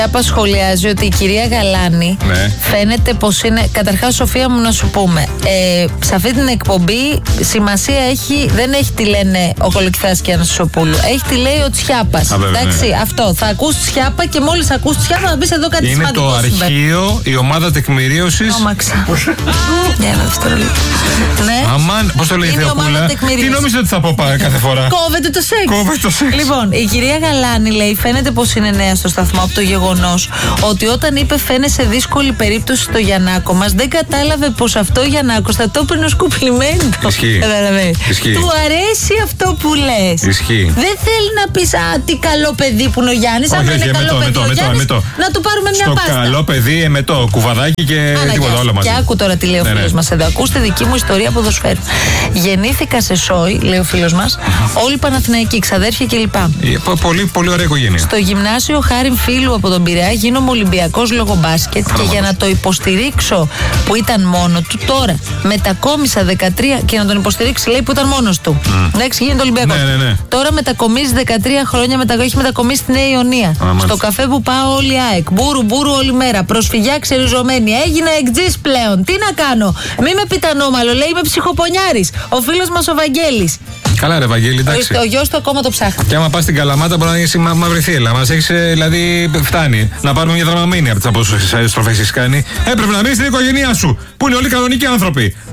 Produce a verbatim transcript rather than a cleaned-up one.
Απασχολιάζει ότι η κυρία Γαλάνη ναι. φαίνεται πως είναι. Καταρχάς, Σοφία μου, να σου πούμε, ε, σε αυτή την εκπομπή σημασία έχει, δεν έχει τι λένε ο Κολοκυθάς και Ανασσοπούλου. Έχει τι λέει ο Τσιάπας. Εντάξει, ναι. Αυτό. Θα ακούς Τσιάπα και μόλις ακούς Τσιάπα θα μπεις εδώ κάτι είναι σημαντικό. Είναι το αρχείο, η ομάδα τεκμηρίωσης. Όμαξα. Για ένα δευτερόλεπτο. Ναι. Αμάν, πώς το λέει η Θεοπούλα. Τι νόμιζε ότι θα πω κάθε φορά. Κόβεται το σεξ. Κόβεται το σεξ. Λοιπόν, η κυρία Γαλάνη λέει, φαίνεται πως είναι νέα στο σταθμό από το γεγονός ότι όταν είπε φαίνεσαι δύσκολη περίπτωση στο Γιαννάκο μας, δεν κατάλαβε πως αυτό ο Γιαννάκος θα το έπαιρνε ως κουπλιμέντο. Ισχύει. Ισχύει. Του αρέσει αυτό που λες. Ισχύει. Δεν θέλει να πεις α, τι καλό παιδί που είναι ο Γιάννης. Αν είναι καλό παιδί ο Γιάννης, να του πάρουμε μια στο πάστα. Καλό παιδί, εμετό, κουβαδάκι και Άνα, τίποτα άλλο μαζί. Και άκου τώρα τι λέει ο ναι, φίλος ναι. μας εδώ. Ακούστε δική μου ιστορία ποδοσφαίρου. Γεννήθηκα σε Σόι, λέει ο φίλος μας, όλοι Παναθηναϊκοί, ξαδέρφια κλπ. Πολύ, πολύ ωραία οικογένεια. Στο γυμνάσιο Χάριν φίλου από τον Πειραιά γίνομαι Ολυμπιακός λόγω μπάσκετ και για να το υποστηρίξω που ήταν μόνο του, τώρα μετακόμισα δεκατρία και να τον υποστηρίξει λέει που ήταν μόνος του. Mm. Εντάξει, γίνεται Ολυμπιακός. Ναι, ναι, ναι. Τώρα μετακομίζει δεκατρία χρόνια, μετα... έχει μετακομίσει στη Νέα Ιωνία. Ah, στο καφέ που πάω όλη ΑΕΚ. Μπούρου, μπούρου όλη μέρα. Προσφυγιά ξεριζωμένη. Έγινα εκτζής πλέον. Τι να κάνω. Μη με πιτανόμαλο, λέει είμαι ψυχοπονιάρης. Ο φίλος μας ο Βαγγέλης. Καλά, ρε Βαγγέλη, εντάξει. Ο, ο γιος του ακόμα το ψάχνει. Και άμα πας στην Καλαμάτα, μπορεί να είσαι μα, μαύρη θύελα. Μας έχεις, δηλαδή, φτάνει. Να πάρουμε μια δραμαμένη από τις αποστροφές που έχεις κάνει. Έπρεπε να μείνεις στην οικογένειά σου, που είναι όλοι κανονικοί άνθρωποι.